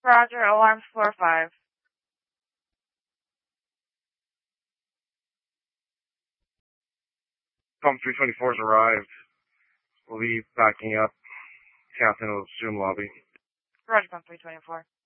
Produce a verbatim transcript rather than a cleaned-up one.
Roger, alarms four five. Pump three twenty-four has arrived. We'll be backing up. Captain will assume lobby. Roger, Pump three twenty-four.